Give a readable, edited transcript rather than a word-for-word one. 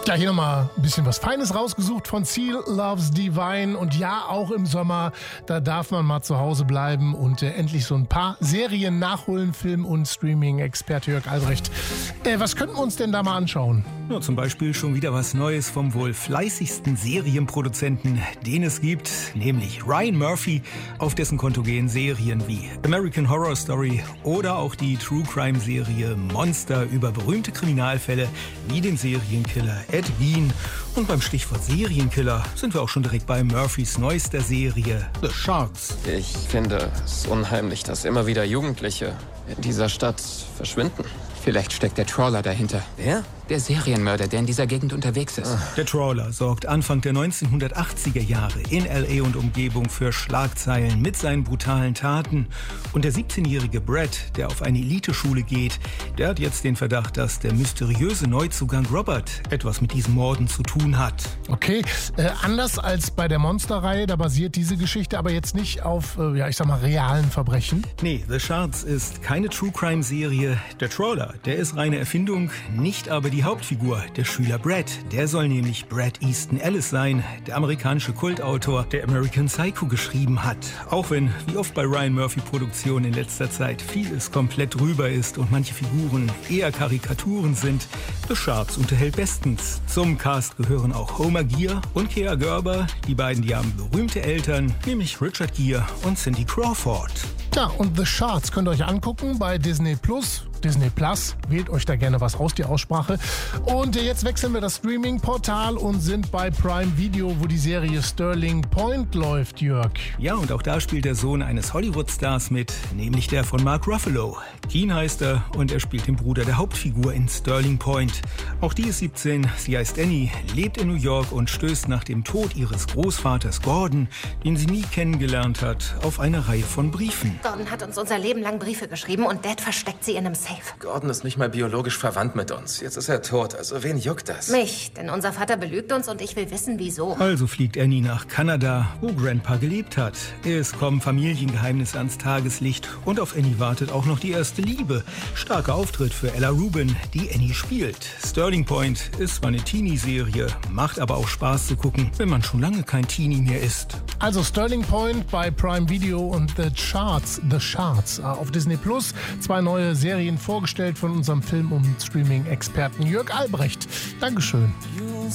Ja, hier nochmal ein bisschen was Feines rausgesucht von Seal Loves Divine. Und ja, auch im Sommer, da darf man mal zu Hause bleiben und endlich so ein paar Serien nachholen. Film- und Streaming-Experte Jörg Albrecht. Was könnten wir uns denn da mal anschauen? Ja, zum Beispiel schon wieder was Neues vom wohl fleißigsten Serienproduzenten, den es gibt, nämlich Ryan Murphy. Auf dessen Konto gehen Serien wie American Horror Story oder auch die True Crime Serie Monster über berühmte Kriminalfälle wie den Serienkiller Ed Gein. Und beim Stichwort Serienkiller sind wir auch schon direkt bei Murphys neuester Serie The Shards. Ich finde es unheimlich, dass immer wieder Jugendliche in dieser Stadt verschwinden. Vielleicht steckt der Trawler dahinter. Wer? Der Serienmörder, der in dieser Gegend unterwegs ist. Der Trawler sorgt Anfang der 1980er Jahre in L.A. und Umgebung für Schlagzeilen mit seinen brutalen Taten. Und der 17-jährige Brad, der auf eine Eliteschule geht, der hat jetzt den Verdacht, dass der mysteriöse Neuzugang Robert etwas mit diesen Morden zu tun hat. Okay, anders als bei der Monsterreihe, da basiert diese Geschichte aber jetzt nicht auf, realen Verbrechen. Nee, The Shards ist keine True-Crime-Serie. Der Trawler, der ist reine Erfindung, nicht aber die Hauptfigur, der Schüler Brad. Der soll nämlich Bret Easton Ellis sein, der amerikanische Kultautor, der American Psycho geschrieben hat. Auch wenn, wie oft bei Ryan Murphy Produktionen in letzter Zeit, vieles komplett drüber ist und manche Figuren eher Karikaturen sind, The Shards unterhält bestens. Zum Cast gehören auch Homer Gear und Kea Gerber. Die beiden, die haben berühmte Eltern, nämlich Richard Gere und Cindy Crawford. Ja, und The Shards könnt ihr euch angucken bei Disney Plus. Disney Plus, wählt euch da gerne was raus, die Aussprache. Und jetzt wechseln wir das Streaming-Portal und sind bei Prime Video, wo die Serie Sterling Point läuft, Jörg. Ja, und auch da spielt der Sohn eines Hollywood-Stars mit, nämlich der von Mark Ruffalo. Keen heißt er und er spielt den Bruder der Hauptfigur in Sterling Point. Auch die ist 17, sie heißt Annie, lebt in New York und stößt nach dem Tod ihres Großvaters Gordon, den sie nie kennengelernt hat, auf eine Reihe von Briefen. Gordon hat uns unser Leben lang Briefe geschrieben und Dad versteckt sie in einem Safe. Gordon ist nicht mal biologisch verwandt mit uns. Jetzt ist er tot, also wen juckt das? Mich, denn unser Vater belügt uns und ich will wissen, wieso. Also fliegt Annie nach Kanada, wo Grandpa gelebt hat. Es kommen Familiengeheimnisse ans Tageslicht und auf Annie wartet auch noch die erste Liebe. Starker Auftritt für Ella Rubin, die Annie spielt. Sterling Point ist zwar eine Teenie-Serie, macht aber auch Spaß zu gucken, wenn man schon lange kein Teenie mehr ist. Also Sterling Point bei Prime Video und The Shards auf Disney Plus. 2 neue Serien vorgestellt von unserem Film- und Streaming-Experten Jörg Albrecht. Dankeschön.